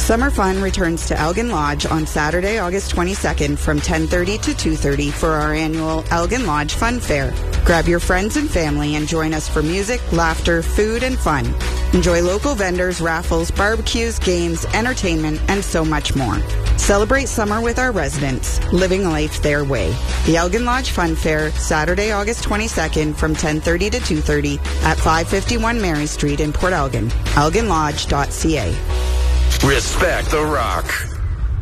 Summer fun returns to Elgin Lodge on Saturday, August 22nd from 10:30 to 2:30 for our annual Elgin Lodge Fun Fair. Grab your friends and family and join us for music, laughter, food, and fun. Enjoy local vendors, raffles, barbecues, games, entertainment, and so much more. Celebrate summer with our residents, living life their way. The Elgin Lodge Fun Fair, Saturday, August 22nd from 10:30 to 2:30 at 551 Mary Street in Port Elgin. elginlodge.ca. Respect the Rock.